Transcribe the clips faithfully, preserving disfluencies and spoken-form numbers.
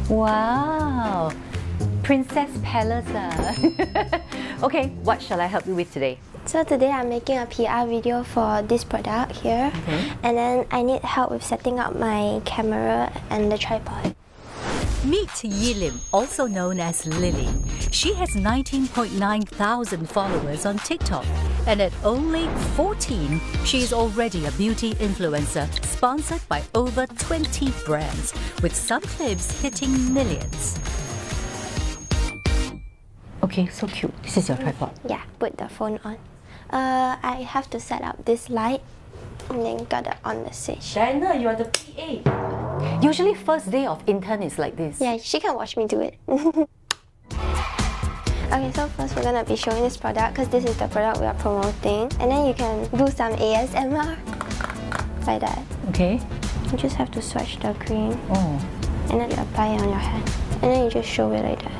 Wow, Princess Palace. Okay, what shall I help you with today? So today I'm making a P R video for this product here, okay. And then I need help with setting up my camera and the tripod. Meet Yi Lim, also known as Lily. She has nineteen point nine thousand followers on TikTok, and at only fourteen, she is already a beauty influencer, sponsored by over twenty brands, with some clips hitting millions. Okay, so cute. This is your tripod. Yeah, put the phone on. Uh, I have to set up this light and then got it on the stage. Diana, you are the P A. Usually first day of intern is like this. Yeah, she can watch me do it. Okay, so first we're gonna be showing this product because this is the product we are promoting. And then you can do some A S M R like that. Okay. You just have to swatch the cream. Oh. And then you apply it on your hand. And then you just show it like that.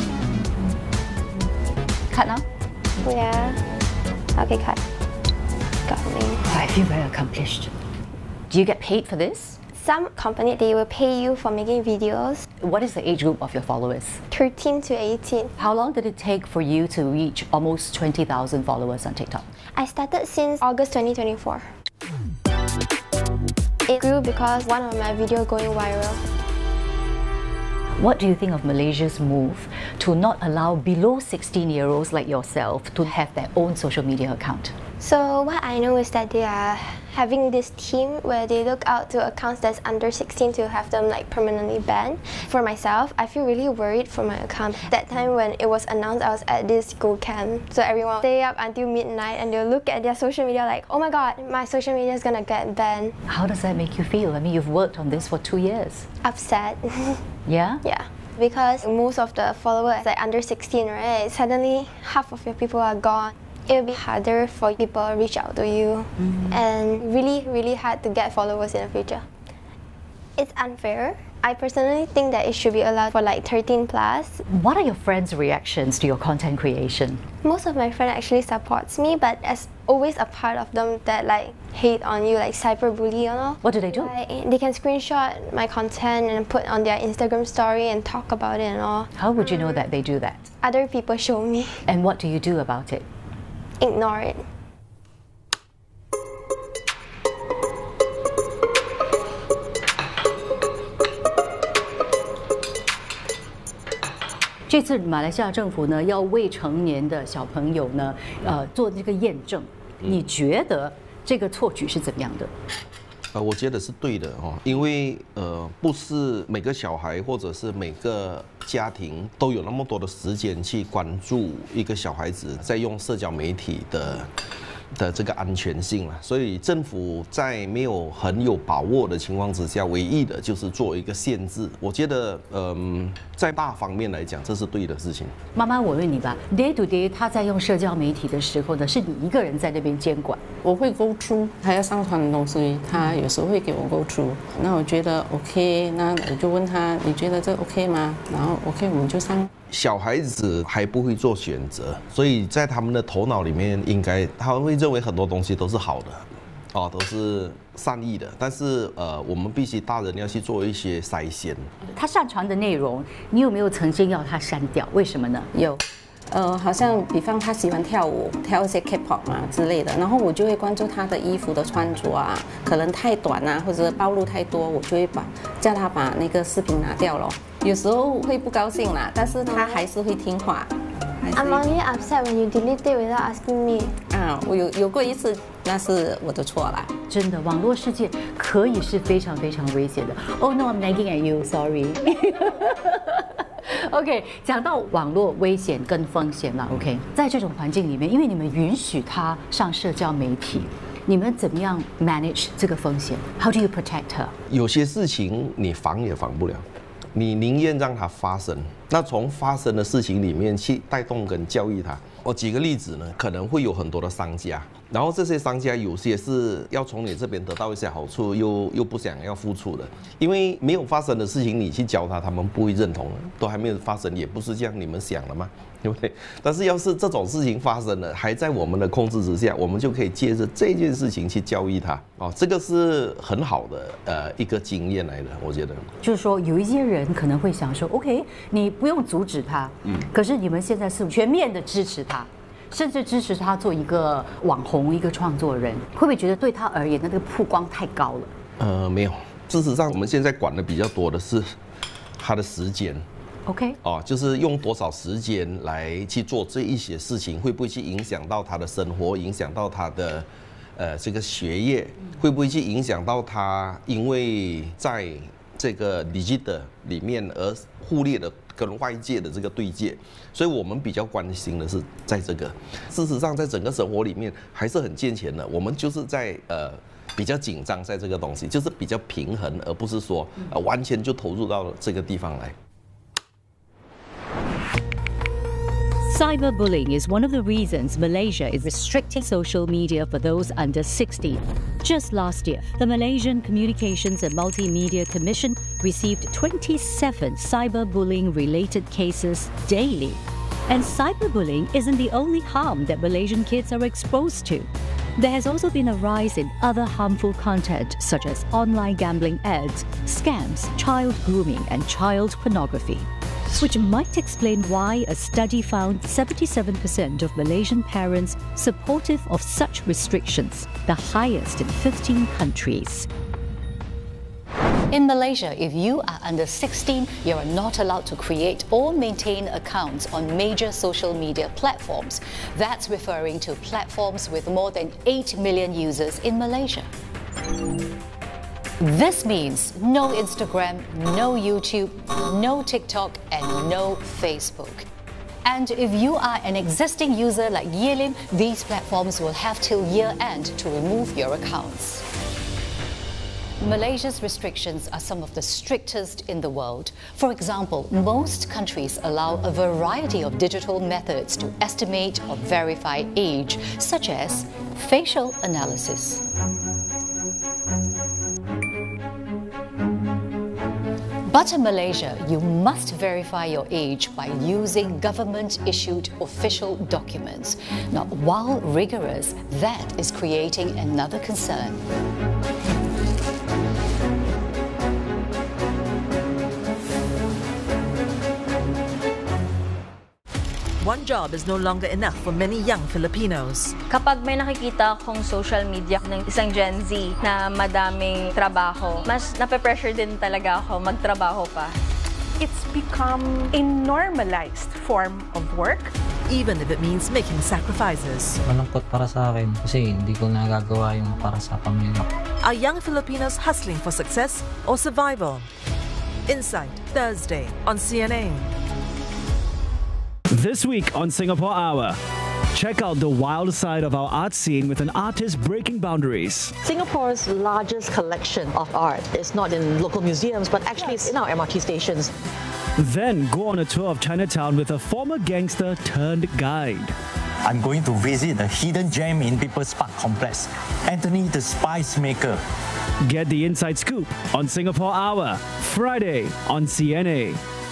Cut now? Yeah. Okay, cut. Got me. I feel very accomplished. Do you get paid for this? Some company, they will pay you for making videos. What is the age group of your followers? thirteen to eighteen. How long did it take for you to reach almost twenty thousand followers on TikTok? I started since August twenty twenty-four. It grew because one of my videos going viral. What do you think of Malaysia's move to not allow below sixteen-year-olds like yourself to have their own social media account? So what I know is that they are having this team where they look out to accounts that's under sixteen to have them like permanently banned. For myself, I feel really worried for my account. That time when it was announced, I was at this school camp. So everyone stay up until midnight and they'll look at their social media like, oh my god, my social media is gonna get banned. How does that make you feel? I mean, you've worked on this for two years. Upset. Yeah? Yeah. Because most of the followers are under sixteen, right? Suddenly, half of your people are gone. It'll be harder for people to reach out to you, mm-hmm. and really, really hard to get followers in the future. It's unfair. I personally think that it should be allowed for like thirteen plus. What are your friends' reactions to your content creation? Most of my friends actually supports me, but there's always a part of them that like hate on you, like cyberbully, you know? What do they do? Like, they can screenshot my content and put on their Instagram story and talk about it and all. How would you know that they do that? Other people show me. And what do you do about it? Ignore it. 这次马来西亚政府呢，要未成年的小朋友呢，呃，做这个验证。你觉得这个措举是怎么样的？ 呃，我觉得是对的哦，因为呃，不是每个小孩或者是每个家庭都有那么多的时间去关注一个小孩子在用社交媒体的的这个安全性了，所以政府在没有很有把握的情况之下，唯一的就是做一个限制。我觉得，嗯，在大方面来讲，这是对的事情。 妈妈，我问你吧 ，day to day， 他在用社交媒体的时候呢，是你一个人在那边监管？ 我会 go through， 他要上传的东西，他有时候会给我 go through。那我觉得 OK， 那我就问他，你觉得这 OK 吗？然后 OK， 我们就上。 小孩子还不会做选择，所以在他们的头脑里面，应该他们会认为很多东西都是好的，哦，都是善意的。但是呃，我们必须大人要去做一些筛选。 他上传的内容，你有没有曾经要他删掉？为什么呢？ 有。 呃，好像比方他喜欢跳舞，跳一些 K-pop 嘛之类的，然后我就会关注他的衣服的穿着啊，可能太短啊，或者暴露太多，我就会把叫他把那个视频拿掉咯。有时候会不高兴啦，但是他还是会听话。 I'm only upset when you delete it without asking me. 啊，我有有过一次，那是我的错啦。 真的，网络世界可以是非常非常危险的。Oh no, I'm nagging at you. Sorry. OK， 讲到网络危险跟风险了 ，OK， 在这种环境里面，因为你们允许他上社交媒体，你们怎么样 manage 这个风险 ？How do you protect her？ 有些事情你防也防不了，你宁愿让它发生。那从发生的事情里面去带动跟教育他。我举个例子呢，可能会有很多的商家， 然后这些商家有些是要从你这边得到一些好处，又又不想要付出的，因为没有发生的事情你去教他，他们不会认同的，都还没有发生，也不是这样你们想的嘛，对不对？但是要是这种事情发生了，还在我们的控制之下，我们就可以借着这件事情去教育他，哦，这个是很好的呃一个经验来的，我觉得。 就是说，有一些人可能会想说 ，OK， 你不用阻止他，嗯，可是你们现在是全面的支持他。甚至支持他做一个网红、一个创作人，会不会觉得对他而言那个曝光太高了？ 呃，没有。事实上，我们现在管的比较多的是他的时间。 OK， 哦，就是用多少时间来去做这一些事情，会不会去影响到他的生活，影响到他的呃这个学业，会不会去影响到他因为在这个 digital 里面而忽略了跟外界的这个对接，所以我们比较关心的是在这个。事实上，在整个生活里面还是很健全的。我们就是在呃比较紧张，在这个东西就是比较平衡，而不是说呃完全就投入到这个地方来。 Cyberbullying is one of the reasons Malaysia is restricting social media for those under sixteen. Just last year, the Malaysian Communications and Multimedia Commission received twenty-seven cyberbullying-related cases daily. And cyberbullying isn't the only harm that Malaysian kids are exposed to. There has also been a rise in other harmful content such as online gambling ads, scams, child grooming and child pornography, which might explain why a study found seventy-seven percent of Malaysian parents supportive of such restrictions, the highest in fifteen countries. In Malaysia, if you are under sixteen, you are not allowed to create or maintain accounts on major social media platforms. That's referring to platforms with more than eight million users in Malaysia. This means no Instagram, no YouTube, no TikTok, and no Facebook. And if you are an existing user like Yelim, these platforms will have till year end to remove your accounts. Malaysia's restrictions are some of the strictest in the world. For example, most countries allow a variety of digital methods to estimate or verify age, such as facial analysis. But in Malaysia, you must verify your age by using government-issued official documents. Now, while rigorous, that is creating another concern. One job is no longer enough for many young Filipinos. Kapag may nakikita akong social media ng isang Gen Z na madaming trabaho, mas nape-pressure din talaga ako magtrabaho pa. It's become a normalized form of work. Even if it means making sacrifices. Malungkot para sa akin kasi hindi ko nagagawa yung para sa pamilya. Are young Filipinos hustling for success or survival? Insight, Thursday on C N A. This week on Singapore Hour, check out the wild side of our art scene with an artist breaking boundaries. Singapore's largest collection of art is not in local museums, but actually it's in our M R T stations. Then go on a tour of Chinatown with a former gangster turned guide. I'm going to visit a hidden gem in People's Park Complex, Anthony the Spice Maker. Get the inside scoop on Singapore Hour, Friday on C N A.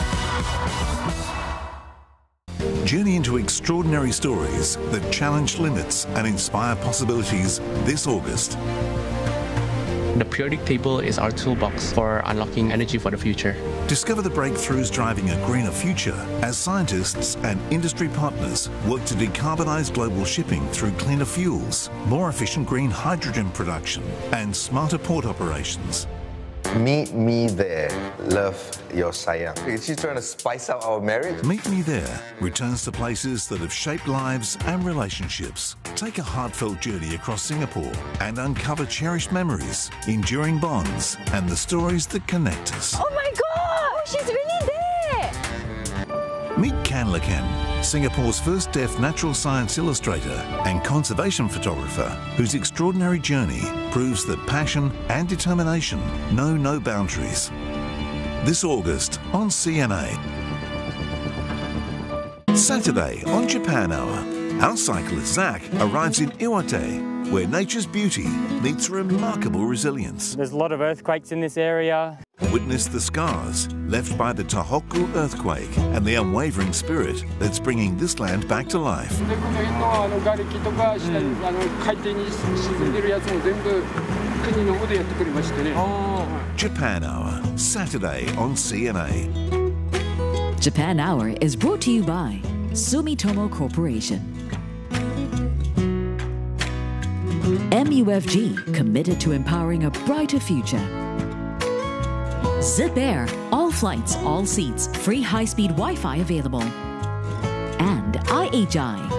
Journey into extraordinary stories that challenge limits and inspire possibilities this August. The periodic table is our toolbox for unlocking energy for the future. Discover the breakthroughs driving a greener future as scientists and industry partners work to decarbonize global shipping through cleaner fuels, more efficient green hydrogen production, and smarter port operations. Meet me there. Love your sayang. Is she trying to spice up our marriage? Meet Me There returns to places that have shaped lives and relationships. Take a heartfelt journey across Singapore and uncover cherished memories, enduring bonds, and the stories that connect us. Oh my God! Oh, she's really there! Meet Kanlakan, Singapore's first deaf natural science illustrator and conservation photographer, whose extraordinary journey proves that passion and determination know no boundaries. This August on C N A. Saturday on Japan Hour, Our cyclist Zach arrives in Iwate, where nature's beauty meets remarkable resilience. There's a lot of earthquakes in this area. Witness the scars left by the Tohoku earthquake and the unwavering spirit that's bringing this land back to life. Japan Hour, Saturday on C N A. Japan Hour is brought to you by Sumitomo Corporation. M U F G, committed to empowering a brighter future. Zip Air, all flights, all seats, free high-speed Wi-Fi available. And I H I,